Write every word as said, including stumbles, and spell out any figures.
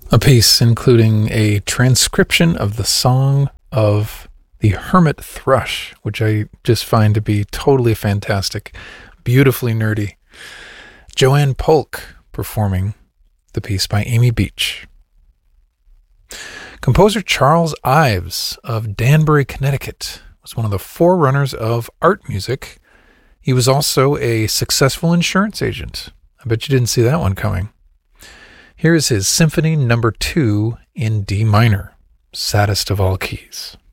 A piece including a transcription of the song of the hermit thrush, which I just find to be totally fantastic, beautifully nerdy. Joanne Polk performing the piece by Amy Beach. Composer Charles Ives of Danbury, Connecticut was one of the forerunners of art music. He was also a successful insurance agent. I bet you didn't see that one coming. Here is his Symphony Number Two in D minor, saddest of all keys.